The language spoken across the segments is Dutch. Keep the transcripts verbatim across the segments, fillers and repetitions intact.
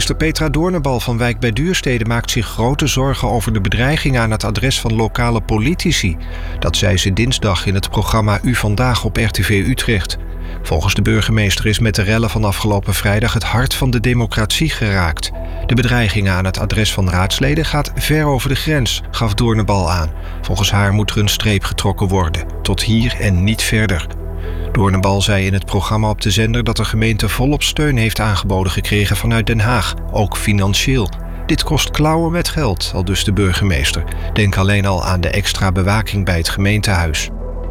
Burgemeester Petra Doornenbal van Wijk bij Duurstede maakt zich grote zorgen over de bedreiging aan het adres van lokale politici. Dat zei ze dinsdag in het programma U Vandaag op R T V Utrecht. Volgens de burgemeester is met de rellen van afgelopen vrijdag het hart van de democratie geraakt. De bedreiging aan het adres van raadsleden gaat ver over de grens, gaf Doornenbal aan. Volgens haar moet er een streep getrokken worden, tot hier en niet verder. Doornenbal zei in het programma op de zender dat de gemeente volop steun heeft aangeboden gekregen vanuit Den Haag, ook financieel. Dit kost klauwen met geld, aldus de burgemeester. Denk alleen al aan de extra bewaking bij het gemeentehuis.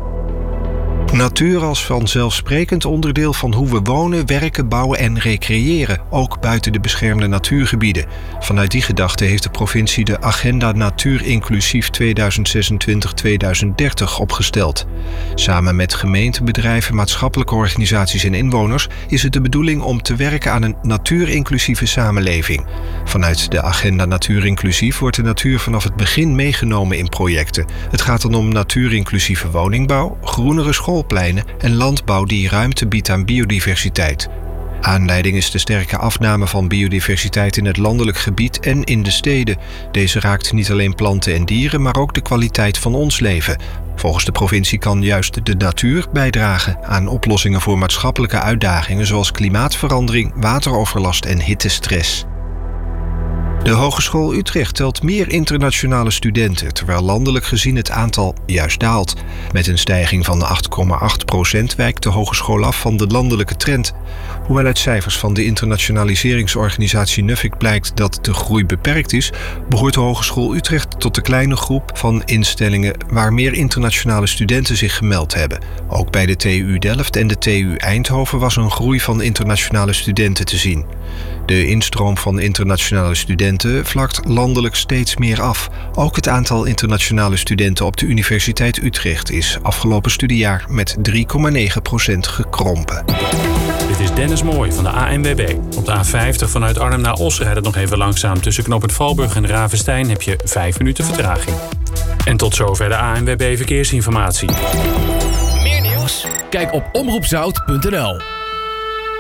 Natuur als vanzelfsprekend onderdeel van hoe we wonen, werken, bouwen en recreëren, ook buiten de beschermde natuurgebieden. Vanuit die gedachte heeft de provincie de Agenda Natuur Inclusief tweeduizend zesentwintig tot tweeduizend dertig opgesteld. Samen met gemeenten, bedrijven, maatschappelijke organisaties en inwoners is het de bedoeling om te werken aan een natuurinclusieve samenleving. Vanuit de Agenda Natuur Inclusief wordt de natuur vanaf het begin meegenomen in projecten. Het gaat dan om natuurinclusieve woningbouw, groenere school en landbouw die ruimte biedt aan biodiversiteit. Aanleiding is de sterke afname van biodiversiteit in het landelijk gebied en in de steden. Deze raakt niet alleen planten en dieren, maar ook de kwaliteit van ons leven. Volgens de provincie kan juist de natuur bijdragen aan oplossingen voor maatschappelijke uitdagingen zoals klimaatverandering, wateroverlast en hittestress. De Hogeschool Utrecht telt meer internationale studenten, terwijl landelijk gezien het aantal juist daalt. Met een stijging van acht komma acht procent wijkt de hogeschool af van de landelijke trend. Hoewel uit cijfers van de internationaliseringsorganisatie Nuffic blijkt dat de groei beperkt is, behoort de Hogeschool Utrecht tot de kleine groep van instellingen waar meer internationale studenten zich gemeld hebben. Ook bij de T U Delft en de T U Eindhoven was een groei van internationale studenten te zien. De instroom van internationale studenten vlakt landelijk steeds meer af. Ook het aantal internationale studenten op de Universiteit Utrecht is afgelopen studiejaar met drie komma negen procent gekrompen. Dit is Dennis Mooij van de A N W B. Op de A vijftig vanuit Arnhem naar Os rijdt het nog even langzaam. Tussen knooppunt Valburg en Ravenstein heb je vijf minuten vertraging. En tot zover de A N W B Verkeersinformatie. Meer nieuws? Kijk op omroep zout punt n l.